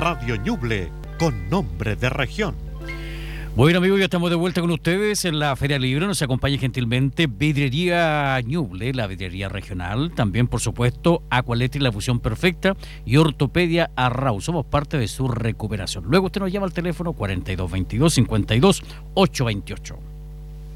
Radio Ñuble, con nombre de región. Bueno, amigos, ya estamos de vuelta con ustedes en la Feria Libre. Nos acompaña gentilmente Vidriería Ñuble, la vidriería regional. También, por supuesto, Aqualetri, la fusión perfecta. Y Ortopedia Arrau. Somos parte de su recuperación. Luego usted nos llama al teléfono 4222 52 828.